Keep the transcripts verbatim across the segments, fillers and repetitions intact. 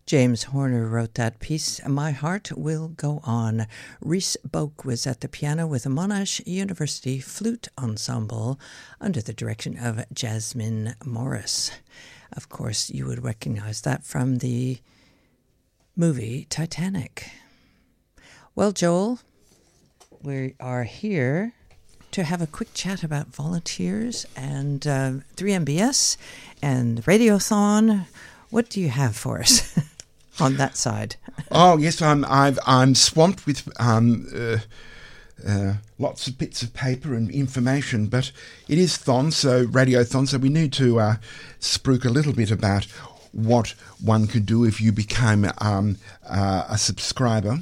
James Horner wrote that piece, My Heart Will Go On. Rhys Boak was at the piano with the Monash University Flute Ensemble under the direction of Jasmine Morris. Of course, you would recognize that from the movie Titanic. Well, Joel, we are here to have a quick chat about volunteers and uh, three M B S and Radiothon. What do you have for us on that side? Oh yes, I'm I've, I'm swamped with um, uh, uh, lots of bits of paper and information, but it is Thon, so Radiothon, so we need to uh, spruik a little bit about what one could do if you became um, uh, a subscriber.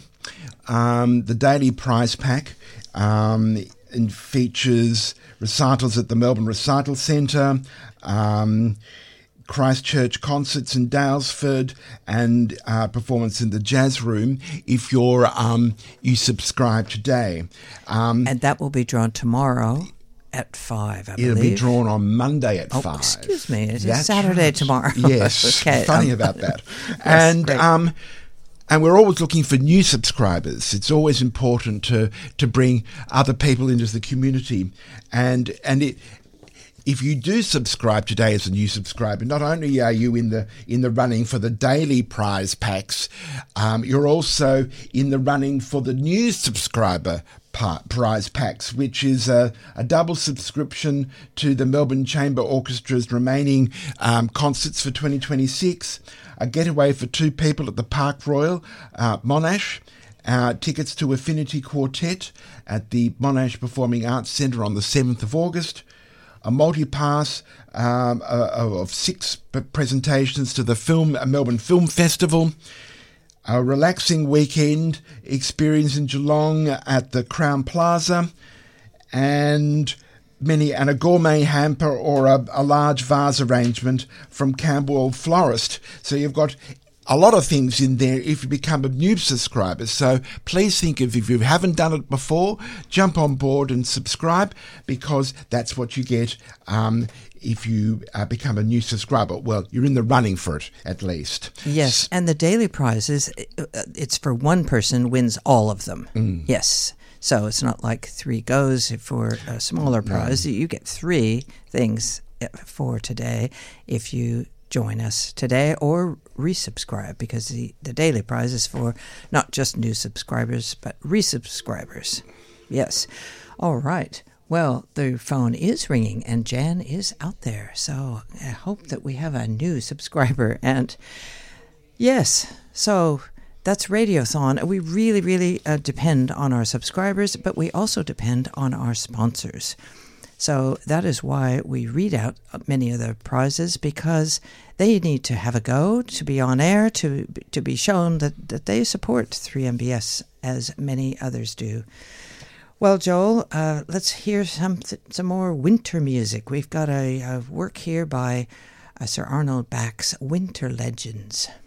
Um, the daily prize pack um, and features recitals at the Melbourne Recital Centre, um, Christchurch concerts in Daylesford, and uh, performance in the Jazz Room if you're um, you subscribe today. Um, and that will be drawn tomorrow at five, I It'll believe. be drawn on Monday at oh, five. Excuse me, it is That's Saturday right. tomorrow. Yes, okay, funny um, about that. yes, and great. um, and we're always looking for new subscribers. It's always important to to bring other people into the community, and and it. If you do subscribe today as a new subscriber, not only are you in the in the running for the daily prize packs, um, you're also in the running for the new subscriber pa- prize packs, which is a, a double subscription to the Melbourne Chamber Orchestra's remaining um, concerts for twenty twenty-six, a getaway for two people at the Park Royal, uh, Monash, Uh, tickets to Affinity Quartet at the Monash Performing Arts Centre on the seventh of August, a multi-pass um, uh, of six presentations to the film uh, Melbourne Film Festival, a relaxing weekend experience in Geelong at the Crown Plaza, and many and a gourmet hamper or a, a large vase arrangement from Camberwell Florist. So you've got a lot of things in there if you become a new subscriber. So please think of, if you haven't done it before, jump on board and subscribe, because that's what you get um, if you uh, become a new subscriber. Well, you're in the running for it, at least. Yes, and the daily prizes, it's for one person wins all of them. Mm. Yes. So it's not like three goes for a smaller prize. No. You get three things for today if you join us today or resubscribe, because the, the daily prize is for not just new subscribers, but resubscribers. Yes. All right. Well, the phone is ringing and Jan is out there. So I hope that we have a new subscriber. And yes, so that's Radiothon. We really, really uh, depend on our subscribers, but we also depend on our sponsors. So that is why we read out many of the prizes, because they need to have a go, to be on air, to to be shown that, that they support three M B S as many others do. Well, Joel, uh, let's hear some some more winter music. We've got a, a work here by uh, Sir Arnold Back's Winter Legends.